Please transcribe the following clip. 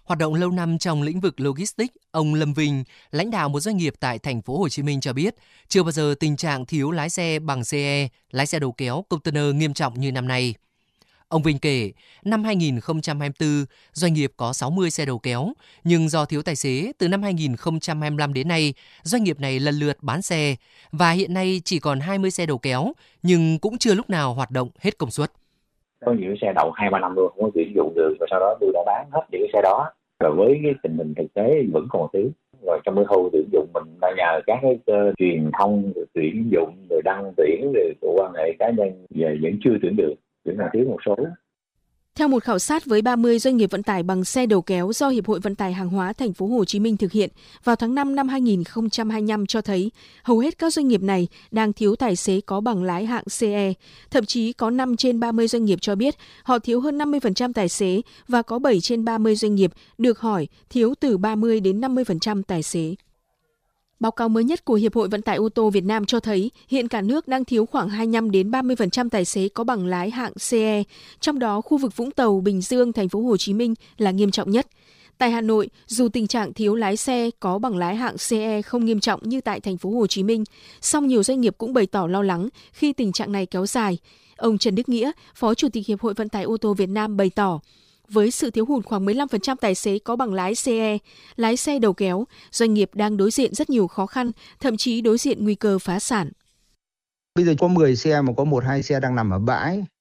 Hoạt động lâu năm trong lĩnh vực logistics, ông Lâm Vinh, lãnh đạo một doanh nghiệp tại thành phố Hồ Chí Minh cho biết, chưa bao giờ tình trạng thiếu lái xe bằng CE, lái xe đầu kéo, container nghiêm trọng như năm nay. Ông Vinh kể, năm 2024, doanh nghiệp có 60 xe đầu kéo, nhưng do thiếu tài xế, từ năm 2025 đến nay, doanh nghiệp này lần lượt bán xe và hiện nay chỉ còn 20 xe đầu kéo, nhưng cũng chưa lúc nào hoạt động hết công suất. Có những xe đậu 2-3 năm luôn không có tuyển dụng được, và sau đó tôi đã bán hết những cái xe đó. Rồi với cái tình hình thực tế vẫn còn thiếu. Rồi trong cái khâu tuyển dụng mình đang nhờ các cái truyền thông, rồi tuyển dụng, rồi đăng tuyển, rồi quan hệ cá nhân về vẫn chưa tuyển được, tuyển là thiếu một số. Theo một khảo sát với 30 doanh nghiệp vận tải bằng xe đầu kéo do Hiệp hội Vận tải Hàng hóa Thành phố Hồ Chí Minh thực hiện vào tháng 5 năm 2025 cho thấy hầu hết các doanh nghiệp này đang thiếu tài xế có bằng lái hạng CE. Thậm chí có 5 trên 30 doanh nghiệp cho biết họ thiếu hơn 50% tài xế và có 7 trên 30 doanh nghiệp được hỏi thiếu từ 30 đến 50% tài xế. Báo cáo mới nhất của Hiệp hội Vận tải ô tô Việt Nam cho thấy hiện cả nước đang thiếu khoảng 25 đến 30% tài xế có bằng lái hạng CE, trong đó khu vực Vũng Tàu, Bình Dương, Thành phố Hồ Chí Minh là nghiêm trọng nhất. Tại Hà Nội, dù tình trạng thiếu lái xe có bằng lái hạng CE không nghiêm trọng như tại Thành phố Hồ Chí Minh, song nhiều doanh nghiệp cũng bày tỏ lo lắng khi tình trạng này kéo dài. Ông Trần Đức Nghĩa, Phó Chủ tịch Hiệp hội Vận tải ô tô Việt Nam bày tỏ, với sự thiếu hụt khoảng 15% tài xế có bằng lái CE, lái xe đầu kéo, doanh nghiệp đang đối diện rất nhiều khó khăn, thậm chí đối diện nguy cơ phá sản. Bây giờ có 10 xe mà có 1-2 xe đang nằm ở bãi,